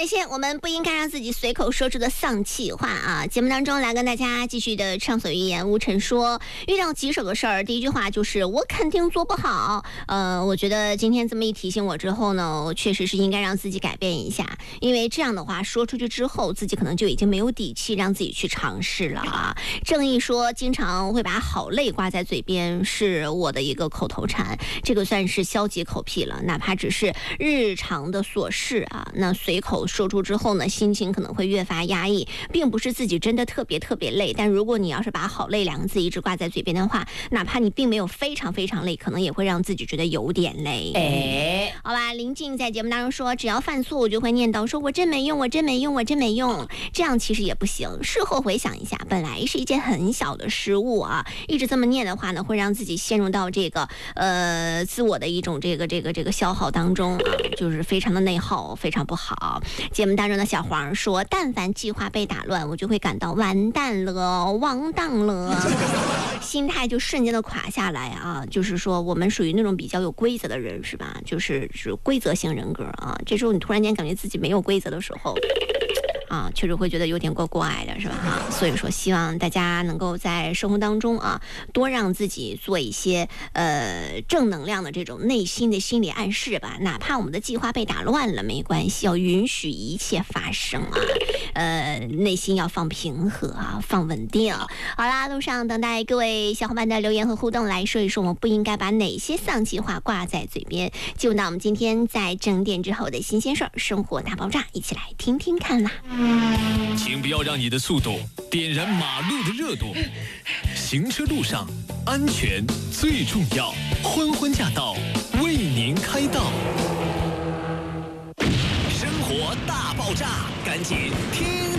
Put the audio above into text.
那些我们不应该让自己随口说出的丧气话啊！节目当中来跟大家继续的畅所欲言。吴晨说，遇到棘手的事儿，第一句话就是我肯定做不好。我觉得今天这么一提醒我之后呢，我确实是应该让自己改变一下，因为这样的话说出去之后，自己可能就已经没有底气让自己去尝试了啊。正义说，经常会把好累挂在嘴边，是我的一个口头禅，这个算是消极口癖了，哪怕只是日常的琐事啊，那随口说出之后呢，心情可能会越发压抑，并不是自己真的特别累，但如果你要是把好累两个字一直挂在嘴边的话，哪怕你并没有非常累，可能也会让自己觉得有点累。好吧，林静在节目当中说，只要犯错我就会念叨说我真没用，我真没用，这样其实也不行。事后回想一下，本来是一件很小的失误啊，一直这么念的话呢，会让自己陷入到这个自我的一种这个消耗当中啊，就是非常的内耗，非常不好。节目当中的小黄说，但凡计划被打乱，我就会感到完蛋了，完蛋了，心态就瞬间的垮下来啊。就是说我们属于那种比较有规则的人是吧，就是规则型人格啊。这时候你突然间感觉自己没有规则的时候啊，确实会觉得有点怪的是吧？所以说希望大家能够在生活当中啊，多让自己做一些正能量的这种内心的心理暗示吧。哪怕我们的计划被打乱了没关系，要允许一切发生啊。内心要放平和啊，放稳定。好啦，路上等待各位小伙伴的留言和互动，来说一说我们不应该把哪些丧气话挂在嘴边。进入到我们今天在整点之后的新鲜事儿，生活大爆炸，一起来听听看啦。 请不要让你的速度点燃马路的热度。行车路上安全最重要，欢欢驾到，为您开道。生活大爆炸，赶紧听。